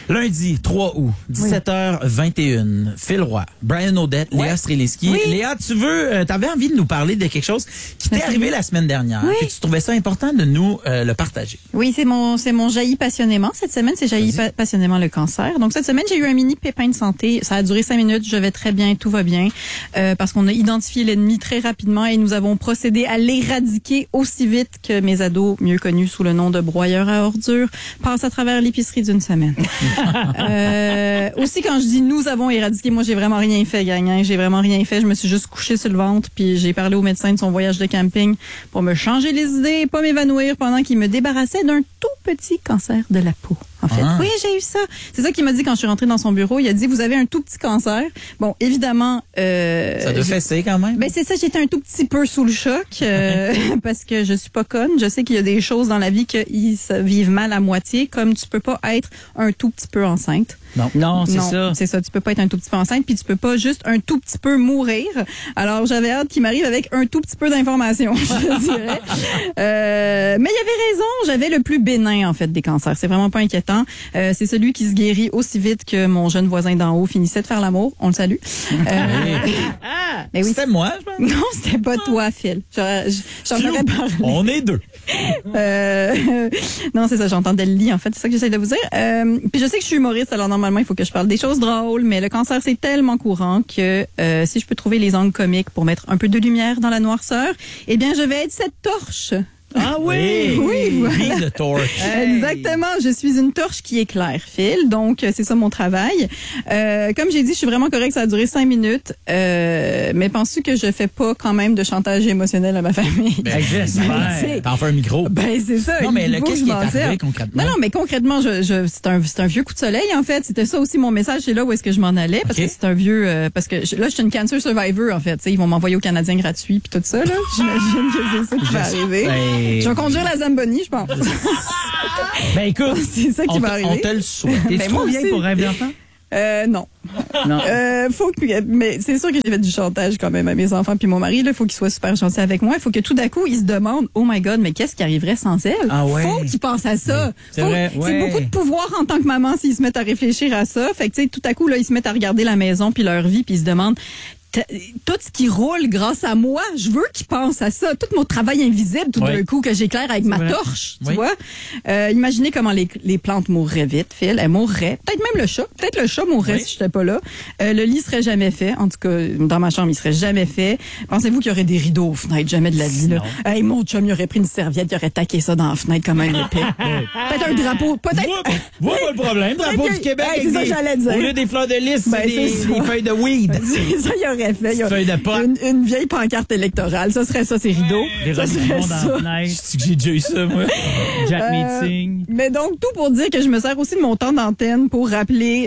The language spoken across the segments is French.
Lundi, 3 août, 17h21. Phil Roy, Brian Odette, Léa Streliski. Oui. Léa, t'avais envie de nous parler de quelque chose qui t'est arrivé la semaine dernière. Oui. Et tu trouvais ça important de nous le partager. Oui, c'est mon jaillit passionnément. Cette semaine, c'est jaillit passionnément le cancer. Donc, cette semaine, j'ai eu un mini pépin de santé. Ça a duré 5 minutes. Je vais très bien, tout va bien. Parce qu'on a identifié l'ennemi très rapidement et nous avons procédé à l'éradiquer aussi vite que mes ados, mieux connus sous le nom de broyeurs à ordures, passent à travers l'épicerie d'une semaine. Aussi, quand je dis nous avons éradiqué, moi, j'ai vraiment rien fait, gang. Hein. J'ai vraiment rien fait. Je me suis juste couchée sur le ventre puis j'ai parlé au médecin de son voyage de camping pour me changer les idées et pas m'évanouir pendant qu'il me débarrassait d'un tout petit cancer de la peau. En fait, oui, j'ai eu ça. C'est ça qu'il m'a dit quand je suis rentrée dans son bureau. Il a dit, vous avez un tout petit cancer. Bon, évidemment... ça doit fesser quand même. Ben c'est ça, j'étais un tout petit peu sous le choc parce que je suis pas conne. Je sais qu'il y a des choses dans la vie qui se vivent mal à moitié, comme tu peux pas être un tout petit peu enceinte. Non, c'est ça. C'est ça, tu peux pas être un tout petit peu enceinte, puis tu peux pas juste un tout petit peu mourir. Alors, j'avais hâte qu'il m'arrive avec un tout petit peu d'informations, je dirais. Mais il y avait raison, j'avais le plus bénin, en fait, des cancers. C'est vraiment pas inquiétant. C'est celui qui se guérit aussi vite que mon jeune voisin d'en haut finissait de faire l'amour. On le salue. Mais oui, c'était moi, je pense. Non, c'était pas toi, Phil. J'en aurais parlé. On est deux. Non, c'est ça, j'entendais le lit, en fait. C'est ça que j'essaie de vous dire. Puis je sais que je suis humoriste, alors normalement, il faut que je parle des choses drôles, mais le cancer, c'est tellement courant que si je peux trouver les angles comiques pour mettre un peu de lumière dans la noirceur, eh bien, je vais être cette torche. Ah oui! Oui, voilà. Be the torch. Exactement. Je suis une torche qui éclaire, Phil. Donc, c'est ça mon travail. Comme j'ai dit, je suis vraiment correcte. Ça a duré 5 minutes. Mais penses-tu que je fais pas quand même de chantage émotionnel à ma famille? Ben, j'espère. T'en fais un micro. Ben, c'est ça. Non, mais il faut qu'est-ce que qui je est m'en arrivé serve. concrètement? Non, mais concrètement, c'est un vieux coup de soleil, en fait. C'était ça aussi mon message. C'est là où est-ce que je m'en allais. Parce que c'est un vieux, parce que là, je suis une cancer survivor, en fait. T'sais, ils vont m'envoyer au Canadien gratuit puis tout ça, là. J'imagine que c'est ça qui va arriver. Je vais conduire la Zamboni, je pense. Ben écoute, c'est ça qui va arriver. On te le souhaite. T'es trop bien pour rêver d'enfant? Non. Non. Mais c'est sûr que j'ai fait du chantage quand même à mes enfants puis mon mari, là, faut qu'il soit super gentil avec moi. Il faut que tout d'un coup, ils se demandent, oh my God, mais qu'est-ce qui arriverait sans elle? Ah ouais. Faut qu'ils pensent à ça. C'est vrai, C'est beaucoup de pouvoir en tant que maman s'ils se mettent à réfléchir à ça. Fait que, tu sais, tout à coup, là, ils se mettent à regarder la maison puis leur vie puis ils se demandent, tout ce qui roule grâce à moi, je veux qu'ils pensent à ça. Tout mon travail invisible, tout d'un coup, que j'éclaire avec ma torche, tu vois. Imaginez comment les plantes mourraient vite, Phil. Elles mourraient. Peut-être même le chat. Peut-être le chat mourrait si j'étais pas là. Le lit serait jamais fait. En tout cas, dans ma chambre, il serait jamais fait. Pensez-vous qu'il y aurait des rideaux aux fenêtres? Jamais de la vie, là. Hey, mon chum, il aurait pris une serviette, il aurait taqué ça dans la fenêtre comme un épée. Peut-être un drapeau. Peut-être. Vois pas le problème. Drapeau du Québec. Hey, c'est ça que j'allais dire. Au lieu des fleurs de lys, Ben, c'est des feuilles de weed. C'est ça, il aurait fait. Feuille de pote. Une vieille pancarte électorale. Ça serait ça, ces rideaux. Des Ça serait religions dans ça. la fenêtre. C'est que j'ai déjà eu ça, moi. Jack Meeting. Mais donc, tout pour dire que je me sers aussi de mon temps d'antenne pour rappeler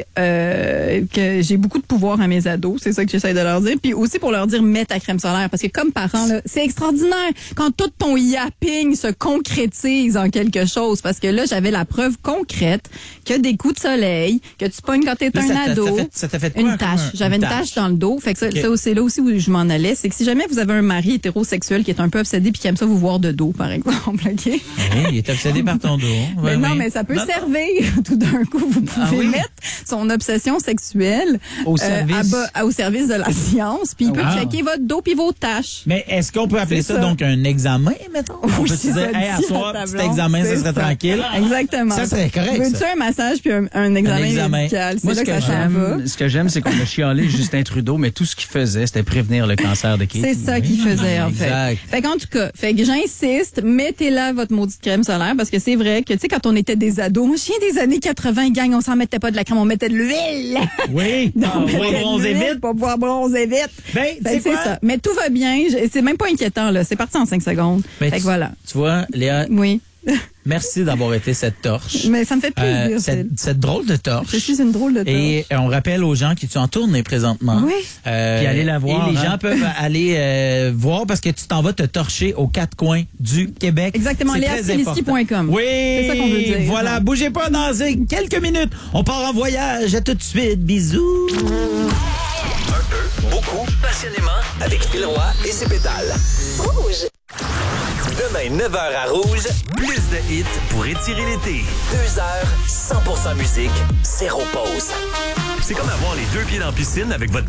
que j'ai beaucoup de pouvoir à mes ados. C'est ça que j'essaie de leur dire. Puis aussi pour leur dire, mets ta crème solaire. Parce que comme parent, là, c'est extraordinaire quand tout ton yapping se concrétise en quelque chose. Parce que là, j'avais la preuve concrète que des coups de soleil, que tu pognes quand t'es Là, un ado. Ça t'a fait quoi? Une tache. J'avais une tache dans le dos. Fait que ça, c'est là aussi où je m'en allais. C'est que si jamais vous avez un mari hétérosexuel qui est un peu obsédé puis qui aime ça vous voir de dos, par exemple, OK? Oui, il est obsédé par ton dos. Mais non, mais ça peut servir. Tout d'un coup, vous pouvez mettre son obsession sexuelle Au service. au service de la science, puis il peut Wow. checker votre dos puis vos taches. Mais est-ce qu'on peut appeler C'est ça ça. donc un examen, mettons? On peut se c'est dire, ça, hey, à dis soir, à ta petit blonde, examen, ça c'est serait tranquille. Exactement. Ça serait correct, Veux-tu ça. un massage puis un examen examen. médical? C'est Moi, là que ça s'en va. ce que j'aime, c'est qu'on a chialé Justin Trudeau, mais tout ce qu'il faisait, c'était prévenir le cancer de Katie. C'est ça qu'il faisait, en fait. Exact. Fait qu'en tout cas, fait que j'insiste, mettez là votre maudite crème solaire parce que c'est vrai que, tu sais, quand on était des ados, moi, je viens des années 80, gang, on s'en mettait pas de la crème, on mettait de l'huile. Oui, On mettait pour de bronzer l'huile vite. Pour pouvoir bronzer vite. Ben, Fait que c'est quoi? ça. Mais tout va bien. C'est même pas inquiétant, là. C'est parti en 5 secondes. Ben, fait que voilà. Tu vois, Léa, Oui. merci d'avoir été cette torche. Mais ça me fait plaisir. Cette drôle de torche. Je suis une drôle de torche. Et on rappelle aux gens qui sont en tournée présentement. Oui. Puis allez la voir, Et les hein. gens peuvent aller voir parce que tu t'en vas te torcher aux 4 coins du Québec. Exactement, C'est très léastreliski.com. important. Oui. C'est ça qu'on veut dire. Voilà, bougez pas dans quelques minutes. On part en voyage. À tout de suite. Bisous. Un peu, beaucoup, passionnément, avec Phil Roy et ses pétales. Rouge. Demain, 9h à Rouge, plus de hits pour étirer l'été. 2 heures, 100% musique, zéro pause. C'est comme avoir les deux pieds dans la piscine avec votre